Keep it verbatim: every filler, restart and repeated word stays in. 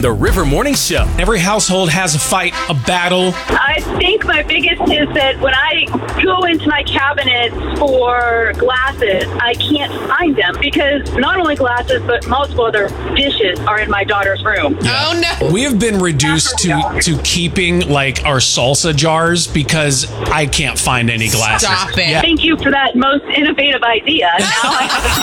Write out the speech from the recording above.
The River Morning Show. Every household has a fight, a battle. I think my biggest is that when I go into my cabinets for glasses, I can't find them because not only glasses, but multiple other dishes are in my daughter's room. Yeah. Oh, no. We have been reduced to, to keeping like our salsa jars because I can't find any glasses. Stop it. Yeah. Thank you for that most innovative idea. Now I have a